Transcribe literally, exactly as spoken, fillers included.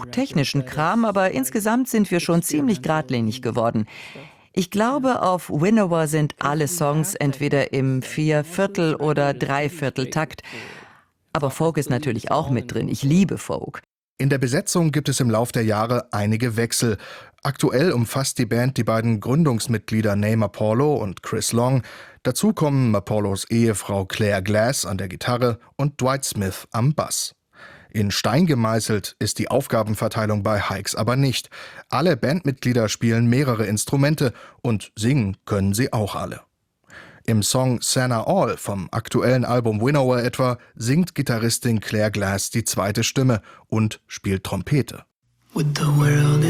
technischen Kram, aber insgesamt sind wir schon ziemlich geradlinig geworden. Ich glaube, auf Winnower sind alle Songs entweder im Vierviertel- oder Dreivierteltakt. Aber Folk ist natürlich auch mit drin. Ich liebe Folk. In der Besetzung gibt es im Lauf der Jahre einige Wechsel. Aktuell umfasst die Band die beiden Gründungsmitglieder Nate Marpolo und Chris Long. Dazu kommen Marpolos Ehefrau Claire Glass an der Gitarre und Dwight Smith am Bass. In Stein gemeißelt ist die Aufgabenverteilung bei Hykes aber nicht. Alle Bandmitglieder spielen mehrere Instrumente und singen können sie auch alle. Im Song Santa All vom aktuellen Album Winnower etwa singt Gitarristin Claire Glass die zweite Stimme und spielt Trompete.